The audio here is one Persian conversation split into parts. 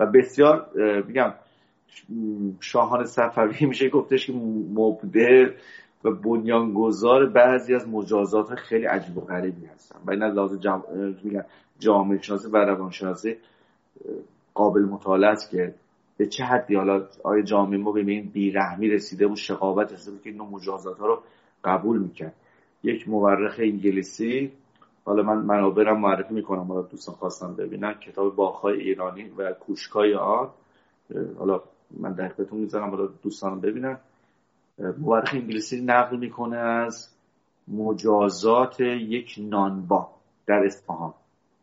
و بسیار میگم شاهان صفوی میشه گفتش که مبدع و بنیانگذار بعضی از مجازات خیلی عجیب و غریبی هستن و این از لحاظ جامعه شناسی و روانشناسی قابل مطالعه است که به چه حدی حالا آیا جامعه ما به این بیرحمی رسیده بود، شقاوت رسیده بود که این مجازات ها رو قبول میکرد. یک مورخ انگلیسی، حالا من منابعم معرفی میکنم، حالا دوستان خواستم ببینن، کتاب باغ‌های ایرانی و کوشک‌های آن، حالا من در خدمتتون میذارم حالا دوستان ببینن. مورخ انگلیسی نقل میکنه از مجازات یک نانوا در اصفهان.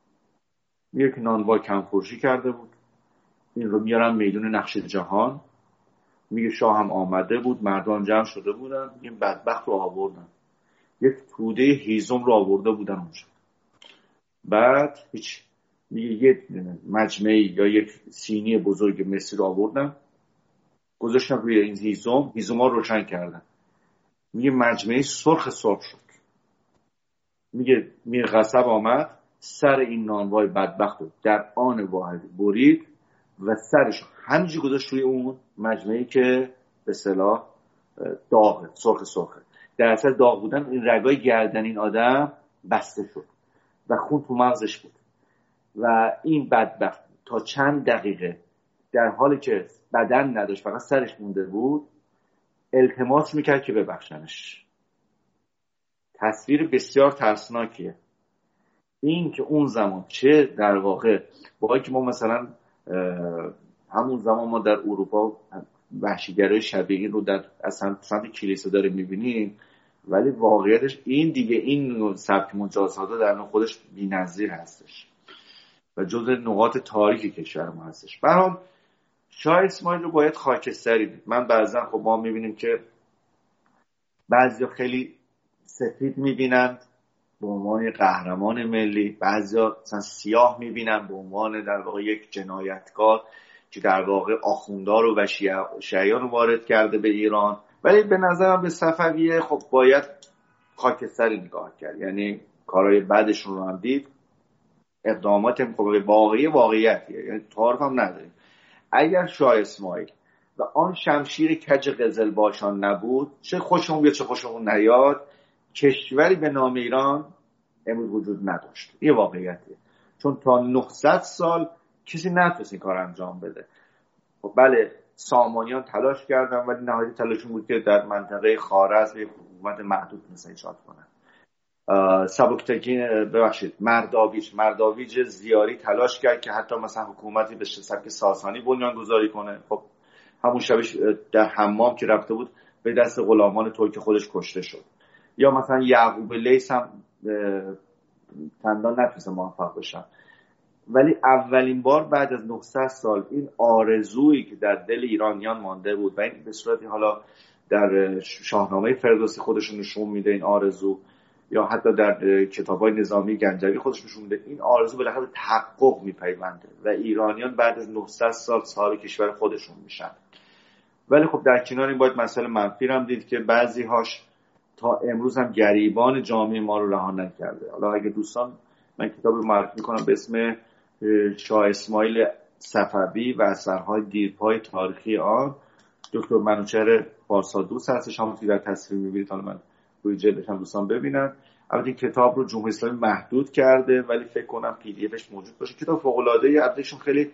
یک نانوا کم فروشی کرده بود، این رو میارن میدون نقش جهان، میگه شاه هم آمده بود، مردم جمع شده بودن، این بدبخت رو آوردن، یک توده هیزم رو آورده بودن اونجا، بعد هیچ، میگه یک مجمعی یا یک سینی بزرگ مسی رو آوردن، گذاشتن روی این هیزم ها روشن کردن، میگه مجمعی سرخ شد، میگه میر قصب آمد، سر این نانوای بدبخت رو در آن واحد برید و سرش همینجوری گذاشت روی اون مجمعی که به اصطلاح داغه، سرخه. در اصل داغ بودن این رگای گردن این آدم بسته شد و خون تو مغزش بود و این بدبخت تا چند دقیقه در حالی که بدن نداشت فقط سرش مونده بود التماس میکرد که ببخشنش. تصویر بسیار ترسناکیه. این که اون زمان چه در واقع با که ما مثلا همون زمان ما در اروپا وحشیگرای شبیه این رو در اصلا سمت کلیسا داره میبینیم، ولی واقعیتش این دیگه این سبک مجازات در خودش بی‌نظیر هستش و جزء نقاط تاریک کشور ما هستش. به هر حال شاه اسماعیل رو باید خاکستری دید. من بعضا خب ما میبینیم که بعضیا خیلی سفید میبینند به عنوان قهرمان ملی، بعضیا مثلا سیاه میبینن به عنوان در واقع یک جنایتکار که در واقع آخوندار و شیعیان رو وارد کرده به ایران. ولی به نظرم به صفویه خب باید خاکستری نگاه کرد، یعنی کارهای بعدشون رو هم دید، اقدامات واقعیتیه، یعنی تعارف هم نداریم. اگر شاه اسماعیل و آن شمشیر کج قزلباشان نبود، چه خوشمون بیاد چه خوشمون نیاد، کشوری به نام ایران امروز وجود نداشت. یه واقعیتیه، چون تا 900 سال کسی نتونست این کار انجام بده. خب بله سامانیان تلاش کردن ولی نهایت تلاششون بود که در منطقه خوارزم یک حکومت محدود مثلا ایجاد کنن. سبکتگین مرداویج زیاری تلاش کرد که حتی مثلا حکومتی به سبک ساسانی بنیان گذاری کنه. خب همون شبش در حمام که رفته بود به دست غلامان ترک خودش کشته شد. یا مثلا یعقوب لیث هم چندان نتونست موفق بشن. ولی اولین بار بعد از 900 سال این آرزویی که در دل ایرانیان مانده بود و این به صورتی حالا در شاهنامه فردوسی خودشون نشون میده این آرزو، یا حتی در کتاب‌های نظامی گنجوی خودش نشون میده این آرزو بالاخره به تحقق میپیونده و ایرانیان بعد از 900 سال صاحب کشور خودشون میشن. ولی خب در کنار این باید مسئله منفی هم دید که بعضی هاش تا امروز هم گریبان جامعه ما رو رها نکرده. حالا اگه دوستان من کتاب رو معرفی میکنم به اسم شاه اسماعیل صفوی و اثرهای دیرپای تاریخی آن، دکتر منوچهر پارسادوست هستش، همون که در تصویر میبینید، حالا من روی جلدش هم دوستان ببینن. البته این کتاب رو جمهوری اسلامی محدود کرده ولی فکر کنم پی دی افش موجود باشه. کتاب فوق العاده ای، البته خیلی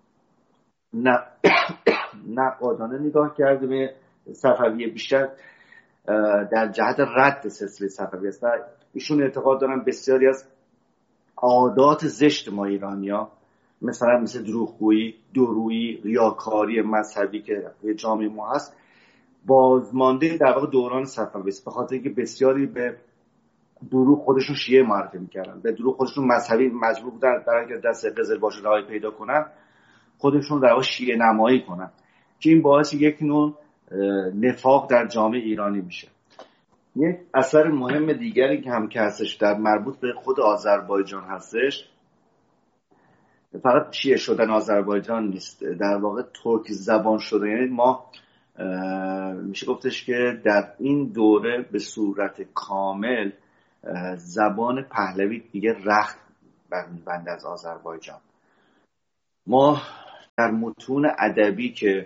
نقادانه نگاه کرده به صفویه، بیشتر در جهت رد سلسله صفوی است. ایشون اعتقاد دارن بسیاری از عادات زشت ما ایرانی‌ها مثل دروغگویی، دورویی، ریاکاری مذهبی که به جامعه ما هست بازمانده در واقع دوران صفوی است، به خاطر اینکه بسیاری به دروغ خودشون شیعه معرفی می‌کردن، به دروغ خودشون مذهبی مجبور بودن برای اینکه دست قزلباش رهایی پیدا کنن خودشون در واقع شیعه نمایی کنن که این باعث یک نوع نفاق در جامعه ایرانی میشه. یک اثر مهم دیگری که هم که هستش در مربوط به خود آذربایجان هستش، فقط شیعه شدن آذربایجان نیست، در واقع ترک زبان شدن. یعنی ما میشه گفتش که در این دوره به صورت کامل زبان پهلوی دیگه رخت برمی‌بنده از آذربایجان. ما در متون ادبی که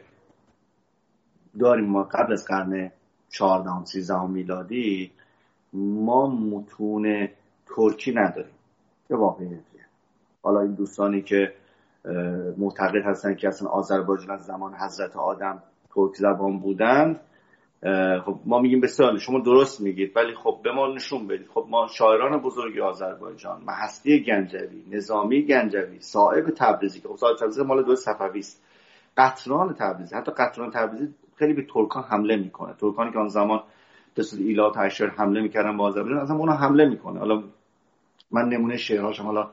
داریم ما قبل از قرن 14 13 میلادی ما متون ترکی نداریم. به واقعیه. حالا این دوستانی که معتقد هستن که اصلا آذربایجان از زمان حضرت آدم ترک زبان بودند، خب ما میگیم بسیار شما درست میگید، ولی خب به ما نشون بدید. خب ما شاعران بزرگ آذربایجان، مهستی گنجوی، نظامی گنجوی، صائب تبریزی که صائب تبریزی مال دوره صفوی است، قطران تبریزی، حتی قطران تبریزی خیلی به ترکان حمله میکنه. ترکانی که آن زمان به صورت ایلات اشعار حمله میکردن به آذربایجان، اصلا اونها حمله میکنه. حالا من نمونه شعرهاشم حالا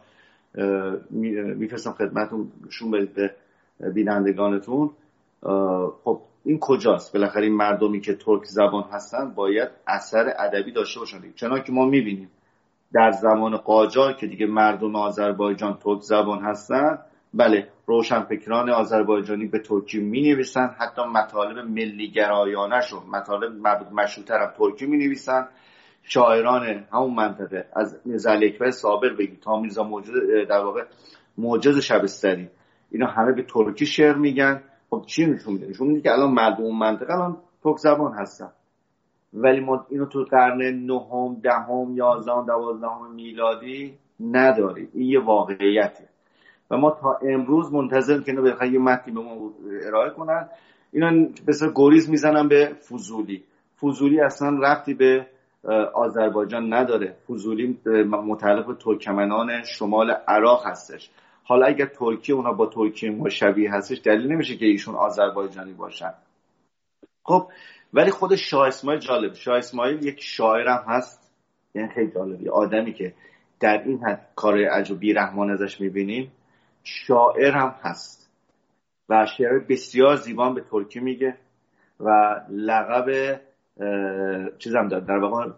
میفرستم خدمتتون، نشون بدید به بینندگانتون. خب این کجاست؟ بالاخره این مردمی که ترک زبان هستن باید اثر ادبی داشته باشن دیگه. چنانکه ما میبینیم در زمان قاجار که دیگه مردم آذربایجان ترک زبان هستن، بله روشنفکران آذربایجانی به ترکی مینویسن، حتی مطالب ملی گرایانه شو، مطالب مشروطه هم ترکی مینویسن. شاعران همون منطقه از میرزا علی اکبر صابر بگید تا میرزا موجز، در واقع معجز شبستری، اینا همه به ترکی شعر میگن. خب چی نشون میده؟ نشون میده که الان مردم اون منطقه الان ترک زبان هستن، ولی ما اینو تو قرن 9 10 11 12 میلادی نداریم. این یه واقعیته و ما تا امروز منتظریم که اینو بخواد یه متنی به ما ارائه کنن. اینا بسیار گریز میزنن به فضولی. فضولی اصلا ربطی به آذربایجان نداره. فضولی متعلق به ترکمنان شمال عراق هستش. حالا اگر ترکیه اونا با ترکیه ما شبیه هستش، دلیل نمیشه که ایشون آذربایجانی باشن. خب ولی خود شاه اسماعیل جالب. شاه اسماعیل یک شاعر هم هست، یعنی خیلی جالبی، آدمی که در این حد کار عجب بی رحمان ازش میبینیم. شاعر هم هست و شعر بسیار زیبا به ترکی میگه و لقب چیزم داد، در واقع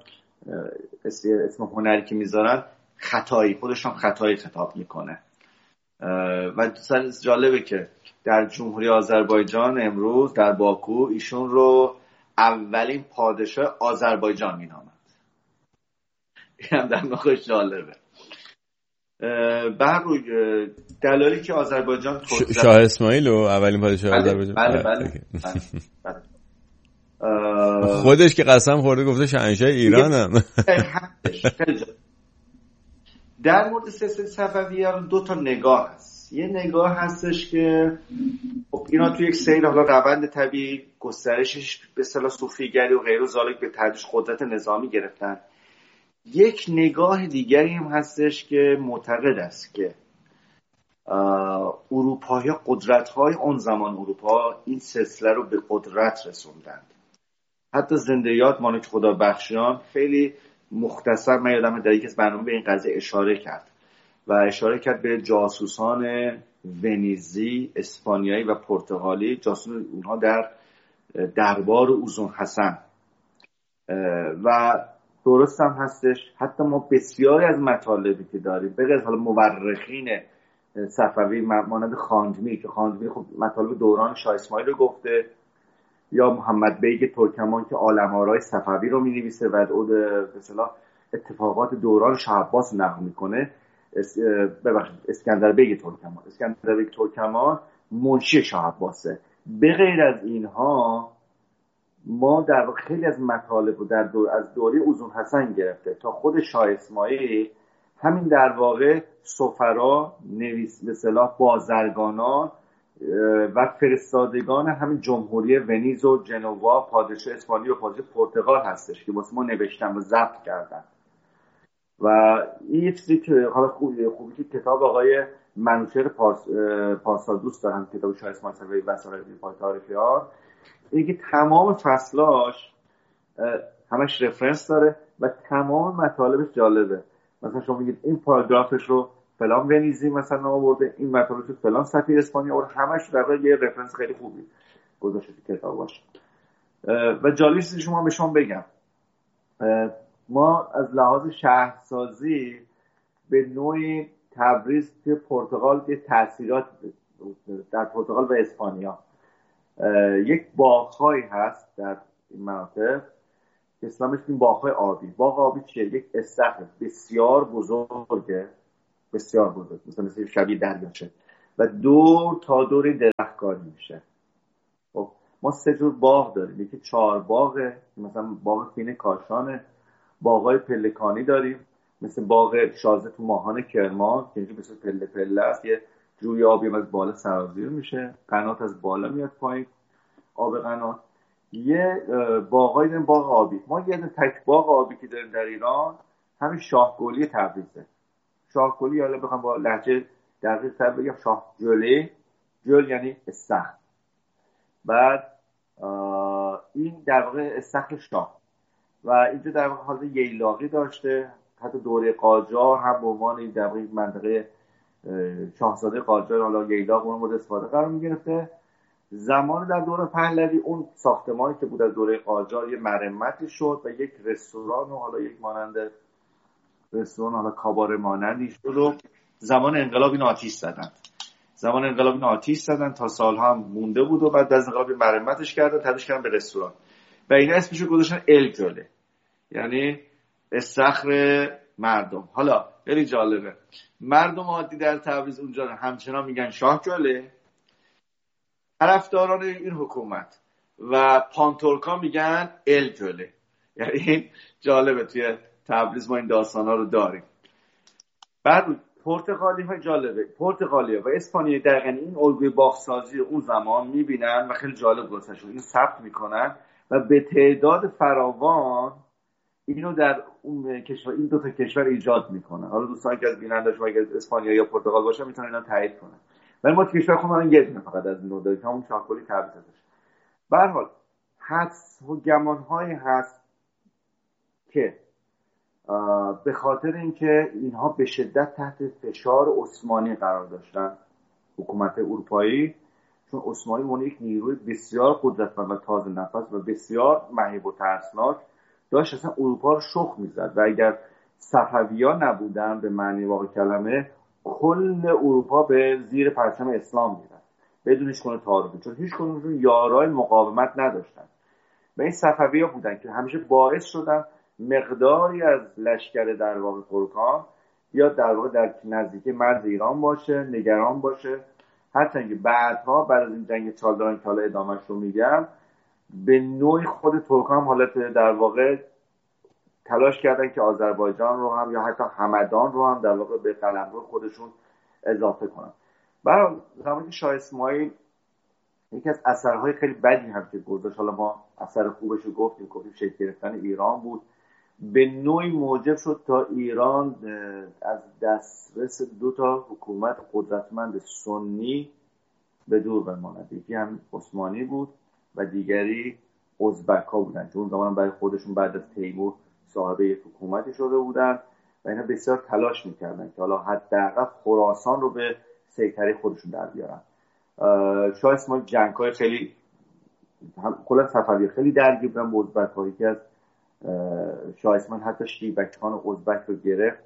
اسم هنری که میذارن خطایی، خودش هم خطایی خطاب میکنه. و جالبه که در جمهوری آذربایجان امروز در باکو ایشون رو اولین پادشاه آذربایجان مینامند. این هم در نخش جالبه. بر روی دلالی که آذربایجان شاه اسماعیل و اولین پادشاه آذربایجان. بله. خودش که قسم خورده گفته شاهنشاه ایرانم. در مورد سلسله صفویه دو تا نگاه هست. یه نگاه هستش که خب اینا توی یک سیر حالا روند طبیعی گسترشش به اصطلاح صوفیگری و غیره زالک به تدریج قدرت نظامی گرفتن. یک نگاه دیگری هم هستش که معتقد است که اروپایی ها، قدرت‌های اون زمان اروپا این سلسله رو به قدرت رسوندند. حتی زنده یاد مالک خدا بخشیان خیلی مختصر، من یادم در یک از برنامه به این قضیه اشاره کرد و اشاره کرد به جاسوسان ونیزی، اسپانیایی و پرتغالی، جاسوس اونها در دربار اوزون حسن. و درست هم هستش. حتی ما بسیاری از مطالبی که داریم به غیر حالا مورخین صفوی مانند خانجمی که خانجمی خب مطالب دوران شاه اسماعیل رو گفته، یا محمد بیگ ترکمان که عالم‌آرای صفوی رو می‌نویسه و به اصطلاح اتفاقات دوران شاه عباس نقل می‌کنه. ببخشید اسکندر بیگ ترکمان منشی شاه عباسه. به غیر از اینها ما در خیلی از مطالب رو از دوره اوزون حسن گرفته تا خود شاه اسماعیل همین در واقع سفرا، نویس به اصطلاح بازرگانان و فرستادگان همین جمهوری ونیز و جنوا، پادشاه اسپانیا و پادشاه پرتغال هستش که واسه ما نوشتن و ضبط کردن. و این یه چیزی که حالا خوبی که کتاب آقای منوچهر پارسا دوست دارم، کتاب شاه اسماعیل صفوی وثایق تاریخیان، اینه که تمام فصلاش همش رفرنس داره و تمام مطالبش جالبه. مثلا شما میگید این پاراگرافش رو فلان ونیزی مثلا آورده، این مطالبش رو فلان سفیر اسپانیا آورده، همش در واقع یه رفرنس خیلی خوبی گذاشته تو کتاباش. و جالب چیزی شما به شما بگم، ما از لحاظ شهرسازی به نوعی تبریز توی پرتغال یه تأثیرات در پرتغال و اسپانیا، یک باغ‌هایی هست در این مناطق که اسمش این باغ‌های آبی. باغ آبی چیه؟ یک استخر بسیار بزرگه، بسیار بزرگ، مثلا شبیه دریاچه و دور تا دور درختکاری میشه. خب ما 3 جور باغ داریم. یکی 4 باغه، مثلا باغ فین کاشانه. باغای پلکانی داریم مثل باغ شازده تو ماهان کرمان که اینجا مثل پله پله است، یه جوی آبی از بالا سرازیر میشه، قنات از بالا میاد پایین، آب قنات. یه باغای داریم، باغ آبی. ما یه تک باغ آبی که داریم در ایران همین شاهگلی تبریزه. شاهگلی، حالا بخوام با لهجه دقیق تر بگم، شاهجلی. جل یعنی استخر. بعد این در واقع استخر شاه و اینجا در واقع حالت ییلاقی داشته. حتی دوره قاجار هم به عنوان در واقع منطقه شاهزاده قاجار، حالا ییلاق اون مورد استفاده قرار می‌گرفته. زمان در دوره پهلوی اون ساختمانی که بود از دوره قاجار یه مرمتی شد و یک رستوران و حالا یک مانند رستوران حالا کاباره مانندی شد و زمان انقلاب این آتیش زدن. تا سالها هم مونده بود و بعد از انقلاب مرمتش کردن، تبدیلش کردن به رستوران و این اسمشو گذاشتن الجله، یعنی استخر مردم. حالا خیلی جالبه، مردم عادی در تبریز اونجا همچنان میگن شاهجله، طرفداران این حکومت و پانتورکا میگن الجله. یعنی جالبه توی تبریز ما این داستانا رو داریم. بعد پرتغالی ها جالبه، پرتغالی ها و اسپانیایی دقیقاً این الگوی باغسازی اون زمان میبینن و خیلی جالب گذاشتن، اینو ثبت میکنن و به تعداد فراوان اینو در اون کشور، این 2 تا کشور ایجاد میکنن. حالا دوستان که از بیننده شما اگه اسپانیا یا پرتغال باشه میتونن اینا تایید کنن، ولی ما تو کشور خودمون یه دونه فقط از این داریم، همون شاهگلی تبریز ازش. به هر حال حدس و گمان‌هایی هست که به خاطر اینکه اینها به شدت تحت فشار عثمانی قرار داشتن، حکومت اروپایی، چون عثمانی اون یک نیروی بسیار قدرتمند و تازه نفس و بسیار مهیب و ترسناک داشت اصلا اروپا رو شخ میزد و اگر صفوی‌ها نبودن به معنی واقع کلمه کل اروپا به زیر پرچم اسلام میرفت بدون هیچ گونه تعارضی، چون هیچ کدومشون یارای مقاومت نداشتن و این صفوی‌ها بودن که همیشه باعث شدن مقداری از لشکر در واقع ترکان یا در واقع در نزدیکی مرز ایران باشه، نگران باشه. هرچند که بعدها بعد از این جنگ چالداران که حالا ادامهش رو میگم، به نوعی خود ترکان هم حالت در واقع تلاش کردن که آذربایجان رو هم یا حتی همدان رو هم در واقع به قلمرو خودشون اضافه کنن. برای زمانی که شاه اسماعیل یکی از اثرهای خیلی بدی هم که گذاشت، حالا ما اثر خوبش رو گفتیم شکل گرفتن ایران بود، به نوعی موجب شد تا ایران از دسترس 2 تا حکومت قدرتمند سنی به دور بماند. یکی هم عثمانی بود و دیگری ازبک ها بودن که اون زمان برای خودشون بعد از تیمور صاحب یک حکومتی شده بودن و اینا بسیار تلاش میکردن که حالا حداقل خراسان رو به سیطره خودشون در بیارن. شاه اسماعیل جنگ‌های خیلی کلا صفوی خیلی درگیر بودن با ازبک‌ها. یکی از شاه اسماعیل حتی شیبک خان ازبک رو گرفت،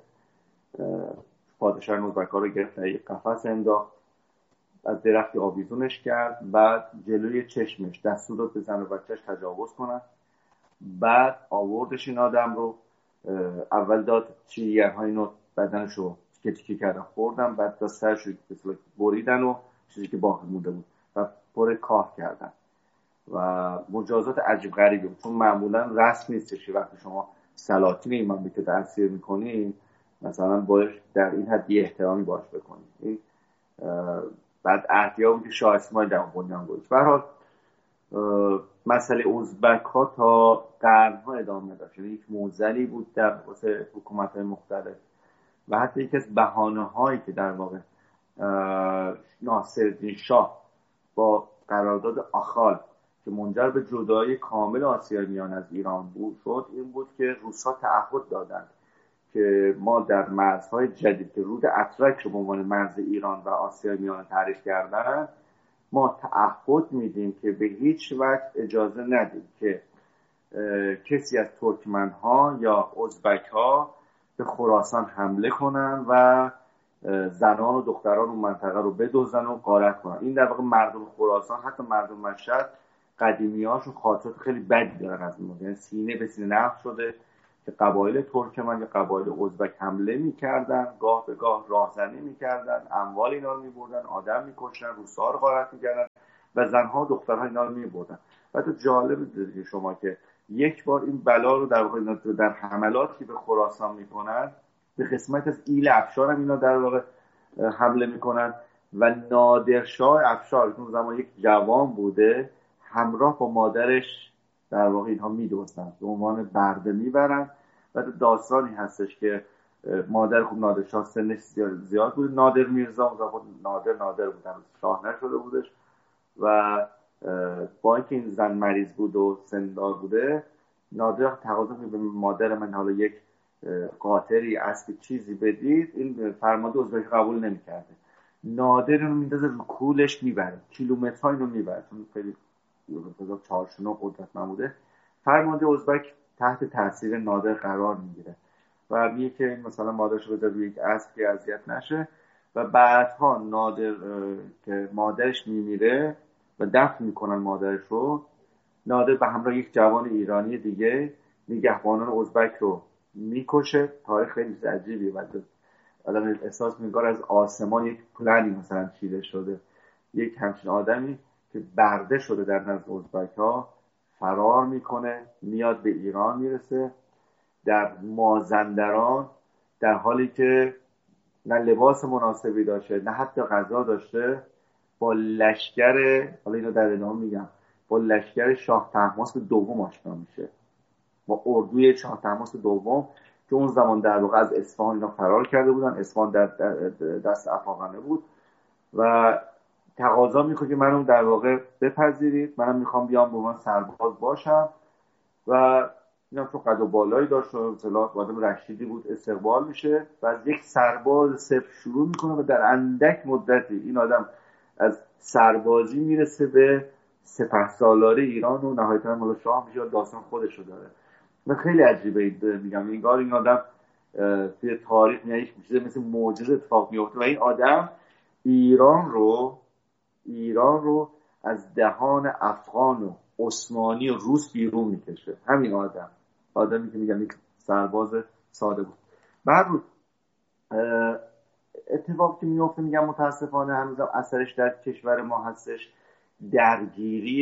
پادشاه ازبک‌ها رو گرفت، یک قفس انداخت، از درختی آویزونش کرد، بعد جلوی چشمش دستور داد به زن و بچه‌اش تجاوز کنن. بعد آوردش این آدم رو، اول داد چیگرها اینو بدنش رو تیکه کردن خوردن، بعد تا سرش رو بریدن و چیزی که باقی مونده بود و پر کاه کردن و مجازات عجیب غریبی بود، چون معمولا رسم نیستش وقتی شما سلاطین این مملکت اسیر میکنین مثلا باید در این حد یه احترامی باش بکنید. این بعد عهدی‌ها بود که شاه اسماعیل در بنیان گذاشت. به هر حال مسئله ازبک ها تا قرن‌ها ادامه داشت، یعنی یک موزلی بود در واسه حکومت‌های مختلف و حتی یکی از بهانه‌هایی که در واقع ناصرالدین شاه با قرارداد آخال که منجر به جدایی کامل آسیای میان از ایران بود شد این بود که روس‌ها تعهد دادند که ما در مرزهای جدید که رود اترک رو به عنوان مرز ایران و آسیای میانه تعریف کردن، ما تعهد میدیم که به هیچ وجه اجازه ندیم که کسی از ترکمن‌ها یا ازبک‌ها به خراسان حمله کنن و زنان و دختران اون منطقه رو بدزدن و غارت کنن. این در واقع مردم خراسان، حتی مردم مشهد، قدیمی‌هاشون خاطرات خیلی بدی دارن از این موضوع، یعنی سینه به سینه نقش شده که قبایل ترکمن یا قبایل ازبک حمله میکردن، گاه به گاه راهزنی میکردن، اموال اینا رو میبردن، آدم میکشتن، روستا رو غارت میکردن و زنها و دخترها اینا رو میبردن. و تو جالب دیدید شما که یک بار این بلا رو در واقع در حملاتی به خراسان میکنن، به قسمت از ایل افشار هم اینا در واقع حمله میکنن و نادرشاه افشار اون زمان یک جوان بوده، همراه با مادرش در واقع اینها میدوزن، به عنوان برده میبرن. و داستانی هستش که مادر خوب نادرشاه سنش زیاد بود، نادر میرزا نادر بود، شاه نشده بودش و با اینکه این زن مریض بود و سندار بوده، نادر تقاضا می‌کنه به مادر من حالا یک قاطری اسب چیزی بدید. این فرمانده ازبک قبول نمی‌کرده، نادر اینو میندازه رو کولش میبره، کیلومترها اینو میبره، چون خیلی چارشنو قدرتمند بوده. فرمانده ازبک تحت تاثیر نادر قرار میگیره و میگه که مثلا مادرش رو بذاره یک اسب که اذیت نشه. و بعدها نادر که مادرش میمیره و دفن میکنن مادرش رو، نادر به همراه یک جوان ایرانی دیگه نگهبانان ازبک رو میکشه. تاریخ خیلی عجیبیه و آدم احساس میکنه از آسمان یک پلنی مثلا چیده شده، یک همچین آدمی که برده شده در نزد ازبک ها فرار میکنه، میاد به ایران میرسه، در مازندران در حالی که نه لباس مناسبی داشته نه حتی غذا داشته، با لشکر، حالا اینو در ادامه میگم، با لشکر شاه طهماسپ دوم آشنا میشه، با اردوی شاه طهماسپ دوم که اون زمان در واقع از اصفهان اینا فرار کرده بودن. اصفهان در دست افاقنه بود و تقاضا میکنه که منو در واقع بپذیرید، منم میخوام بیام به عنوان سرباز باشم. و اینا چون قد و بالایی داشت و اصطلاح آدم رشیدی بود، استقبال میشه و از یک سرباز صفر شروع میکنه و در اندک مدتی این آدم از سربازی میرسه به سپهسالاری ایران و نهایتاً هم شاه میشه و داستان خودشو داره. من خیلی عجیبه میگم، انگار این آدم توی تاریخ میشه مثل معجزه اتفاق میفته و این آدم ایران رو از دهان افغان و عثمانی و روس بیرون میکشه. همین آدمی که میگم یک سرباز ساده بود. بعد اتفاقی که میفته میگم متاسفانه هنوزم اثرش در کشور ما هستش، درگیری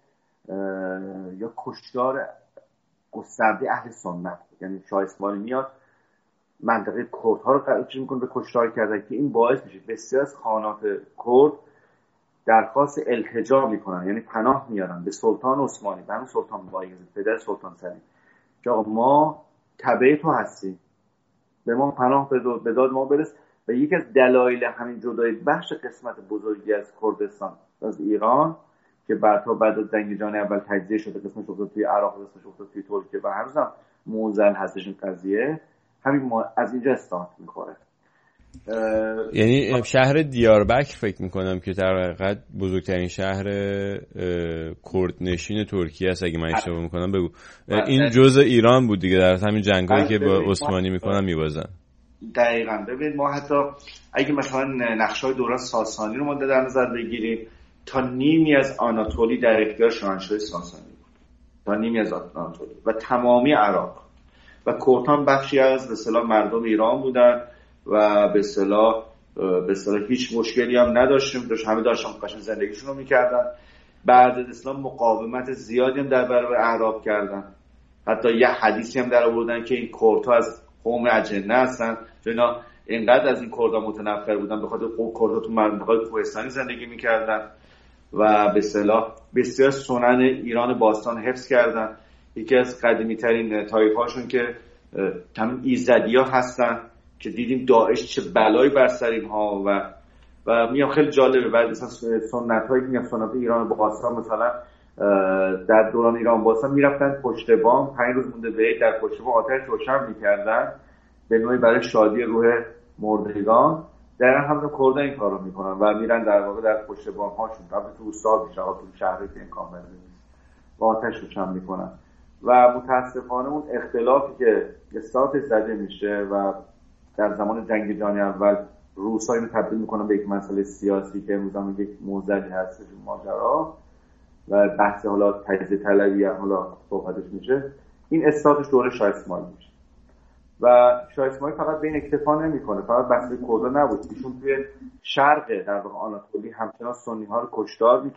یا کشتار گسترده اهل سنت. یعنی شاه اسماعیل میاد منطقه کردها رو قرار میکنه به کشتار کردن که این باعث میشه بسیار از خانات کرد درخواست التجا میکنن، یعنی پناه میارن به سلطان عثمانی، به همون سلطان بایزید پدر سلطان سلیم، که ما تبع تو هستیم، به ما پناه به داد ما برس. و یکی از دلایل همین جدایی بخش قسمت بزرگی از کردستان از ایران که بعد از جنگ جهانی اول تجزیه شده، قسمش افتاد توی عراق، قسمش افتاد توی ترکیه و هنوزم موزل هستش این قضیه، همین از اینجا استارت میخوره. یعنی شهر دیاربکر فکر میکنم که در حقیقت بزرگترین شهر کردنشین ترکیه است اگه من اشتباه میکنم، بگو. این جزء ایران بود دیگه در همین جنگایی که با عثمانی میکنن میبازن. دقیقاً. ببین ما حتی اگه مثلا نقشه‌های دوران ساسانی رو ما در نظر بگیریم، تا نیمی از آناتولی در اختیار شاهنشاه ساسانی بود، تا نیمی از آناتولی و تمامی عراق و کردان بخشی از به اصطلاح مردم ایران بودن و به اصطلاح هیچ مشکلی هم نداشتیم، همه داشتن قشنگ زندگیشون رو میکردن. بعد از اسلام مقاومت زیادی هم در برابر اعراب کردن، حتی یه حدیثی هم در آوردن که این کردها از قوم اجنه هستن، چون اینا اینقدر از این کردها متنفر بودن به خاطر کردها تو منطقه کوهستانی زندگی میکردن و به اصطلاح بسیار سنن ایران باستان حفظ کردن. یکی از قدیمی ترین طایفه‌هاشون که همین ایزدی‌ها هستن که دیدیم داعش چه بلایی بر سر اینها و میام خیلی جالبه. بعد مثلا سنت‌هایی میگم سنت ایران باستان، مثلا در دوران ایران باستان میرفتن پشت بام 5 روز مونده به عید در پشت بام آتش روشن میکردن به نوعی برای شادی روح مردگان. در هم کردن این کارو میکنن و میرن در واقع در پشت بام هاشون البته تو اوستا میشه، تو شهری که این کامل نیست، و آتش روشن میکنن. و متاسفانه اون اختلافی که استارت زده میشه و در زمان جنگ جهانی اول روس‌ها اینو تبدیل میکنن به یک مسئله سیاسی که امروز هم یک موضوعی هست این ماجرا و بحث حالا تجزیه طلبی حالا صحبتش میشه، این استارتش دوره شاه اسماعیل میشه. و شاه اسماعیل فقط به این اکتفا نمیکنه، فقط بحث کردا نبود، ایشون توی شرق در واقع آناتولی همچنان سنی ها رو کشتار